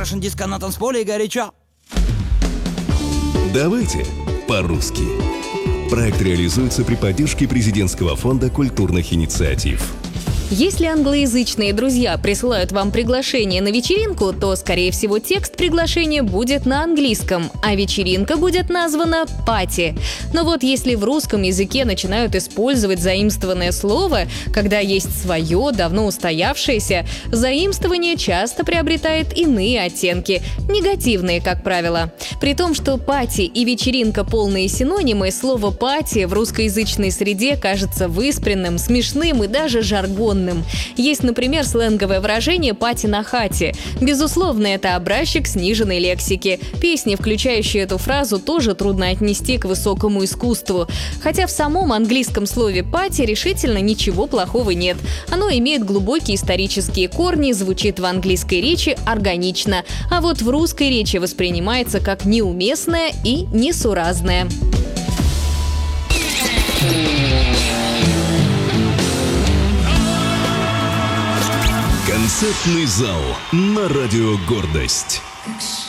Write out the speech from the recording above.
Russian диско на танцполе и горячо. Давайте по-русски. Проект реализуется при поддержке Президентского фонда культурных инициатив. Если англоязычные друзья присылают вам приглашение на вечеринку, то, скорее всего, текст приглашения будет на английском, а вечеринка будет названа «пати». Но вот если в русском языке начинают использовать заимствованное слово, когда есть свое, давно устоявшееся, заимствование часто приобретает иные оттенки, негативные, как правило. При том, что «пати» и «вечеринка» — полные синонимы, слово «пати» в русскоязычной среде кажется выспренным, смешным и даже жаргонным. Есть, например, сленговое выражение «пати на хате». Безусловно, это образчик сниженной лексики. Песни, включающие эту фразу, тоже трудно отнести к высокому искусству. Хотя в самом английском слове «пати» решительно ничего плохого нет. Оно имеет глубокие исторические корни, звучит в английской речи органично, а вот в русской речи воспринимается как неуместное и несуразное. Концертный зал на радио «Гордость».